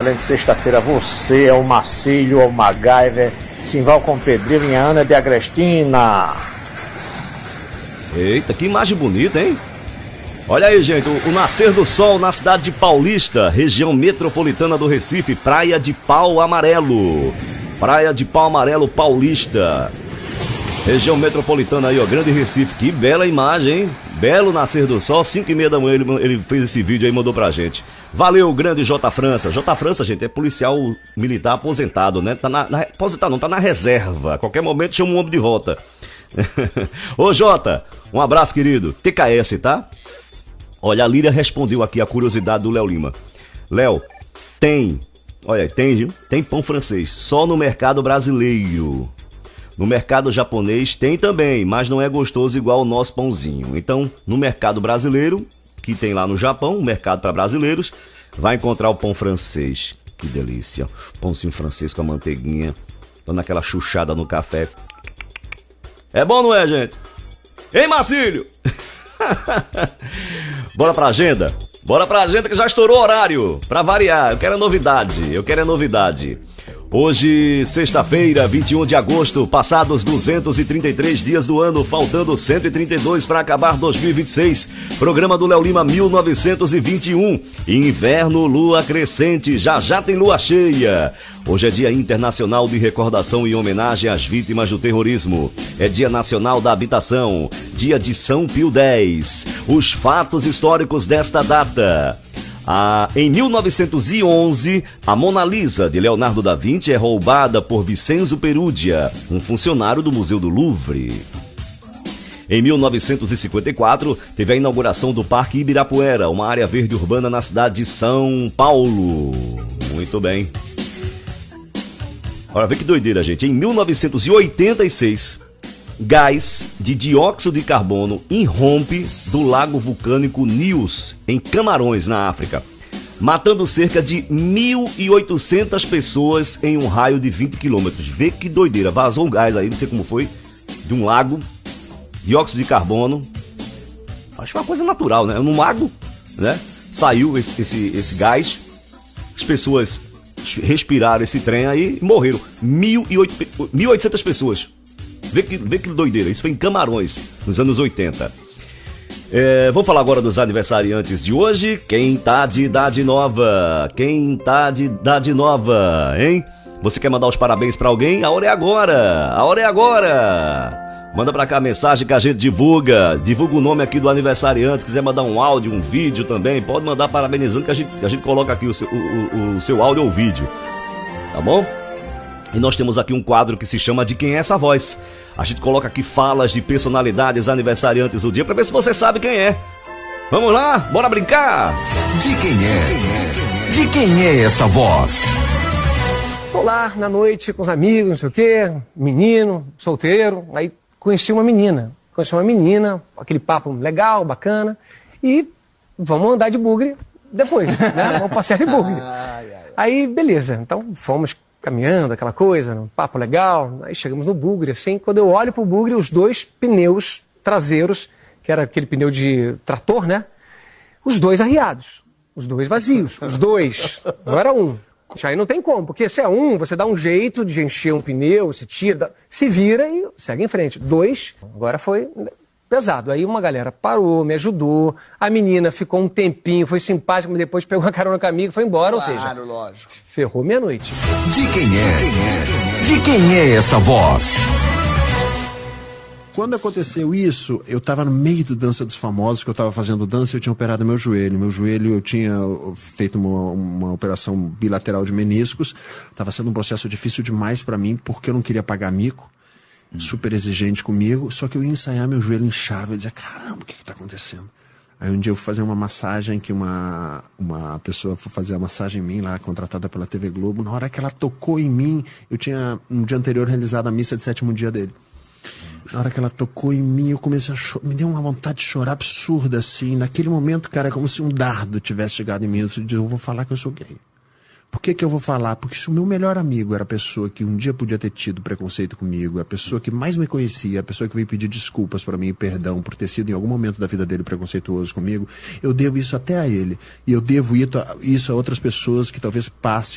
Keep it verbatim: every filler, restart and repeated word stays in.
excelente sexta-feira a você, ao Marcílio, ao MacGyver, Simval com Pedrinho e a Ana de Agrestina. Eita, que imagem bonita, hein? Olha aí, gente, o, o nascer do sol na cidade de Paulista, região metropolitana do Recife, Praia de Pau Amarelo. Praia de Pau Amarelo, Paulista. Região metropolitana aí, ó, Grande Recife. Que bela imagem, hein? Belo nascer do sol, cinco e meia da manhã ele, ele fez esse vídeo aí e mandou pra gente. Valeu, grande J. França. J. França, gente, é policial militar aposentado, né? Tá na, na, aposentado não, tá na reserva. A qualquer momento chama um homem de volta. Ô, Jota, um abraço, querido. T K S, tá? Olha, a Líria respondeu aqui a curiosidade do Léo Lima. Léo, tem, olha, tem, viu? Tem pão francês, só no mercado brasileiro. No mercado japonês tem também, mas não é gostoso igual o nosso pãozinho. Então, no mercado brasileiro, que tem lá no Japão, um mercado para brasileiros, vai encontrar o pão francês. Que delícia. Pãozinho francês com a manteiguinha, dando aquela chuchada no café. É bom, não é, gente? Hein, Marcílio? Bora pra agenda? Bora pra agenda que já estourou o horário. Pra variar, eu quero a novidade, eu quero a novidade. Hoje, sexta-feira, vinte e um de agosto, passados duzentos e trinta e três dias do ano, faltando cento e trinta e dois para acabar dois mil e vinte e seis. Programa do Léo Lima mil novecentos e vinte e um. Inverno, lua crescente, já já tem lua cheia. Hoje é Dia Internacional de Recordação e Homenagem às Vítimas do Terrorismo. É Dia Nacional da Habitação, Dia de São Pio X. Os fatos históricos desta data. Ah, em mil novecentos e onze, a Mona Lisa, de Leonardo da Vinci, é roubada por Vincenzo Perugia, um funcionário do Museu do Louvre. Em mil novecentos e cinquenta e quatro, teve a inauguração do Parque Ibirapuera, uma área verde urbana na cidade de São Paulo. Muito bem. Olha, vê que doideira, gente. Em mil novecentos e oitenta e seis, gás de dióxido de carbono irrompe do lago vulcânico Nios, em Camarões, na África, matando cerca de mil e oitocentas pessoas em um raio de vinte quilômetros. Vê que doideira, vazou um gás aí, não sei como foi, de um lago, dióxido de carbono, acho que foi uma coisa natural, né? Num lago, né? Saiu esse, esse, esse gás, as pessoas respiraram esse trem aí e morreram, mil e oitocentas pessoas. Vê que, vê que doideira, isso foi em Camarões, nos anos oitenta. É, vamos falar agora dos aniversariantes de hoje. Quem tá de idade nova? Quem tá de idade nova, hein? Você quer mandar os parabéns pra alguém? A hora é agora! A hora é agora! Manda pra cá a mensagem que a gente divulga. Divulga o nome aqui do aniversariante. Se quiser mandar um áudio, um vídeo também, pode mandar parabenizando que a gente, a gente coloca aqui o seu, o, o seu áudio ou vídeo. Tá bom? E nós temos aqui um quadro que se chama De Quem é Essa Voz? A gente coloca aqui falas de personalidades aniversariantes do dia pra ver se você sabe quem é. Vamos lá? Bora brincar? De quem é? De quem é essa voz? Tô lá na noite com os amigos, não sei o quê, menino, solteiro, aí conheci uma menina. Conheci uma menina, aquele papo legal, bacana, e vamos andar de bugre depois, né? Vamos passear de bugre. Aí, beleza, então fomos caminhando, aquela coisa, um papo legal, aí chegamos no bugre, assim, quando eu olho pro bugre, os dois pneus traseiros, que era aquele pneu de trator, né? Os dois arriados, os dois vazios, os dois, não era um. Aí não tem como, porque se é um, você dá um jeito de encher um pneu, se tira, se vira e segue em frente. Dois, agora foi pesado. Aí uma galera parou, me ajudou, a menina ficou um tempinho, foi simpática, mas depois pegou uma carona comigo e foi embora, claro, ou seja, lógico. Ferrou meia-noite. De quem é? De quem é essa voz? Quando aconteceu isso, eu estava no meio do Dança dos Famosos, que eu estava fazendo dança e eu tinha operado meu joelho. Meu joelho, eu tinha feito uma, uma operação bilateral de meniscos. Estava sendo um processo difícil demais para mim, porque eu não queria pagar mico. Hum. Super exigente comigo. Só que eu ia ensaiar, meu joelho inchava. Eu dizia, caramba, o que está acontecendo? Aí um dia eu fui fazer uma massagem, que uma, uma pessoa foi fazer a massagem em mim lá, contratada pela T V Globo. Na hora que ela tocou em mim, eu tinha no dia anterior realizado a missa de sétimo dia dele. Na hora que ela tocou em mim, eu comecei a chorar, me deu uma vontade de chorar absurda, assim. Naquele momento, cara, é como se um dardo tivesse chegado em mim. Eu disse, eu vou falar que eu sou gay. Por que que eu vou falar? Porque se o meu melhor amigo era a pessoa que um dia podia ter tido preconceito comigo, a pessoa que mais me conhecia, a pessoa que veio pedir desculpas para mim, perdão, por ter sido em algum momento da vida dele preconceituoso comigo, eu devo isso até a ele. E eu devo isso a outras pessoas que talvez passem